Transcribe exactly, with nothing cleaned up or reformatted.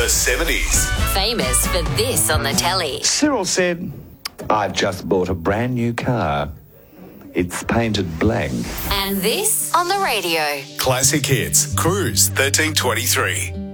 the seventies. Famous for this on the telly. Cyril said, I've just bought a brand new car. It's painted black. And this on the radio. Classic Hits, Cruise thirteen twenty-three.